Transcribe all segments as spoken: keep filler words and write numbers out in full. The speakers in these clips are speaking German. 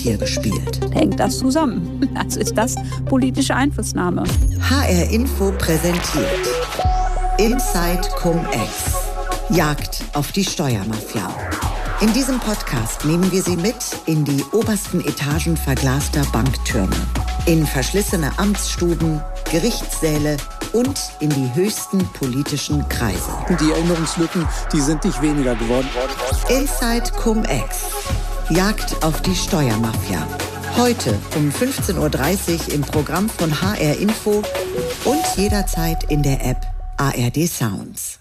hier gespielt. Hängt das zusammen? Also ist das politische Einflussnahme. H R Info präsentiert Inside Cum-Ex. Jagd auf die Steuermafia. In diesem Podcast nehmen wir Sie mit in die obersten Etagen verglaster Banktürme, in verschlissene Amtsstuben, Gerichtssäle und in die höchsten politischen Kreise. Die Erinnerungslücken, die sind nicht weniger geworden. Inside Cum-Ex. Jagd auf die Steuermafia. Heute um fünfzehn Uhr dreißig im Programm von H R Info und jederzeit in der App A R D Sounds.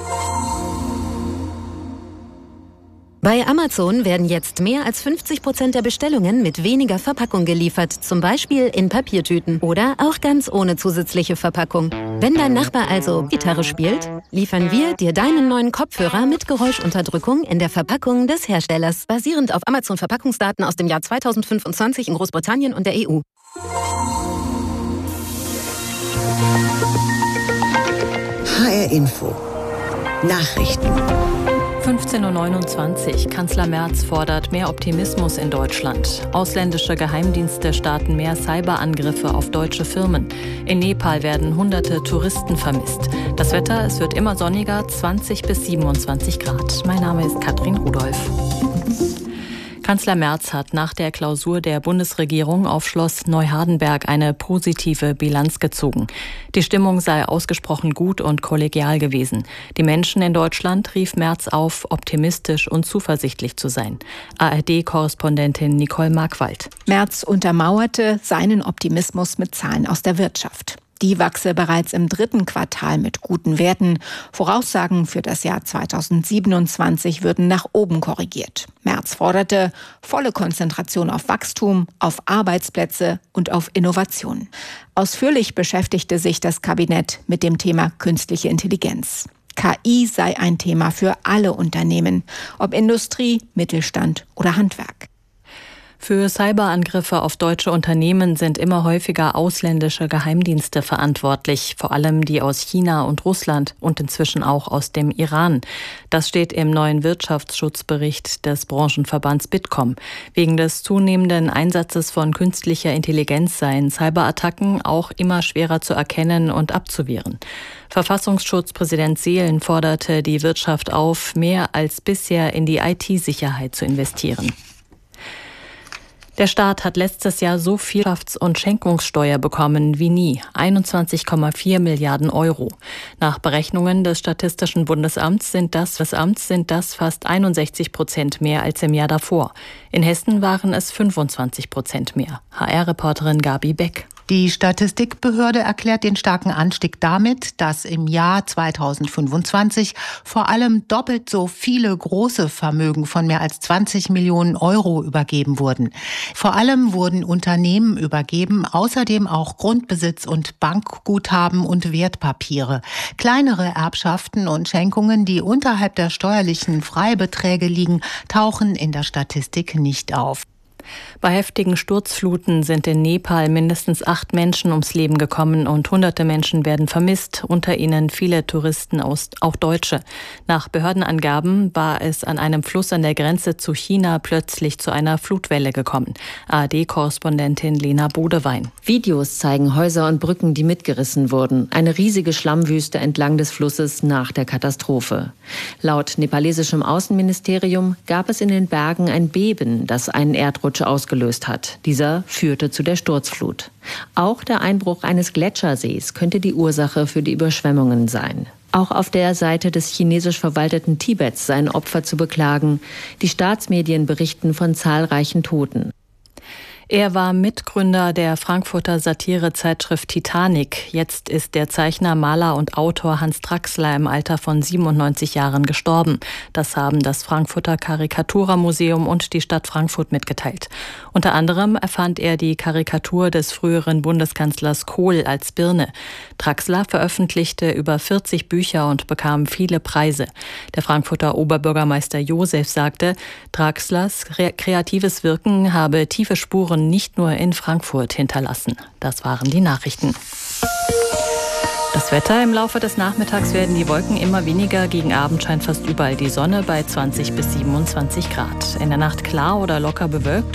Bei Amazon werden jetzt mehr als fünfzig Prozent der Bestellungen mit weniger Verpackung geliefert, zum Beispiel in Papiertüten oder auch ganz ohne zusätzliche Verpackung. Wenn dein Nachbar also Gitarre spielt, liefern wir dir deinen neuen Kopfhörer mit Geräuschunterdrückung in der Verpackung des Herstellers, basierend auf Amazon-Verpackungsdaten aus dem Jahr zweitausendfünfundzwanzig in Großbritannien und der E U. H R Info. Nachrichten. fünfzehn Uhr neunundzwanzig. Kanzler Merz fordert mehr Optimismus in Deutschland. Ausländische Geheimdienste starten mehr Cyberangriffe auf deutsche Firmen. In Nepal werden hunderte Touristen vermisst. Das Wetter, es wird immer sonniger, zwanzig bis siebenundzwanzig Grad. Mein Name ist Katrin Rudolph. Kanzler Merz hat nach der Klausur der Bundesregierung auf Schloss Neuhardenberg eine positive Bilanz gezogen. Die Stimmung sei ausgesprochen gut und kollegial gewesen. Die Menschen in Deutschland rief Merz auf, optimistisch und zuversichtlich zu sein. A R D-Korrespondentin Nicole Markwald. Merz untermauerte seinen Optimismus mit Zahlen aus der Wirtschaft. Die wachse bereits im dritten Quartal mit guten Werten. Voraussagen für das Jahr zweitausendsiebenundzwanzig würden nach oben korrigiert. Merz forderte volle Konzentration auf Wachstum, auf Arbeitsplätze und auf Innovation. Ausführlich beschäftigte sich das Kabinett mit dem Thema künstliche Intelligenz. K I sei ein Thema für alle Unternehmen, ob Industrie, Mittelstand oder Handwerk. Für Cyberangriffe auf deutsche Unternehmen sind immer häufiger ausländische Geheimdienste verantwortlich, vor allem die aus China und Russland und inzwischen auch aus dem Iran. Das steht im neuen Wirtschaftsschutzbericht des Branchenverbands Bitkom. Wegen des zunehmenden Einsatzes von künstlicher Intelligenz seien Cyberattacken auch immer schwerer zu erkennen und abzuwehren. Verfassungsschutzpräsident Seelen forderte die Wirtschaft auf, mehr als bisher in die I T-Sicherheit zu investieren. Der Staat hat letztes Jahr so viel Schafts- und Schenkungssteuer bekommen wie nie, einundzwanzig Komma vier Milliarden Euro. Nach Berechnungen des Statistischen Bundesamts sind das, des Amts sind das fast einundsechzig Prozent mehr als im Jahr davor. In Hessen waren es fünfundzwanzig Prozent mehr. H R-Reporterin Gabi Beck. Die Statistikbehörde erklärt den starken Anstieg damit, dass im Jahr zweitausendfünfundzwanzig vor allem doppelt so viele große Vermögen von mehr als zwanzig Millionen Euro übergeben wurden. Vor allem wurden Unternehmen übergeben, außerdem auch Grundbesitz und Bankguthaben und Wertpapiere. Kleinere Erbschaften und Schenkungen, die unterhalb der steuerlichen Freibeträge liegen, tauchen in der Statistik nicht auf. Bei heftigen Sturzfluten sind in Nepal mindestens acht Menschen ums Leben gekommen und hunderte Menschen werden vermisst, unter ihnen viele Touristen, aus, auch Deutsche. Nach Behördenangaben war es an einem Fluss an der Grenze zu China plötzlich zu einer Flutwelle gekommen. A R D-Korrespondentin Lena Bodewein. Videos zeigen Häuser und Brücken, die mitgerissen wurden. Eine riesige Schlammwüste entlang des Flusses nach der Katastrophe. Laut nepalesischem Außenministerium gab es in den Bergen ein Beben, das einen Erdrutsch ausgelöst hat. Dieser führte zu der Sturzflut. Auch der Einbruch eines Gletschersees könnte die Ursache für die Überschwemmungen sein. Auch auf der Seite des chinesisch verwalteten Tibets seien Opfer zu beklagen. Die Staatsmedien berichten von zahlreichen Toten. Er war Mitgründer der Frankfurter Satirezeitschrift Titanic. Jetzt ist der Zeichner, Maler und Autor Hans Traxler im Alter von siebenundneunzig Jahren gestorben. Das haben das Frankfurter Karikaturmuseum und die Stadt Frankfurt mitgeteilt. Unter anderem erfand er die Karikatur des früheren Bundeskanzlers Kohl als Birne. Traxler veröffentlichte über vierzig Bücher und bekam viele Preise. Der Frankfurter Oberbürgermeister Josef sagte, Traxlers kreatives Wirken habe tiefe Spuren nicht nur in Frankfurt hinterlassen. Das waren die Nachrichten. Das Wetter: Im Laufe des Nachmittags werden die Wolken immer weniger. Gegen Abend scheint fast überall die Sonne bei zwanzig bis siebenundzwanzig Grad. In der Nacht klar oder locker bewölkt.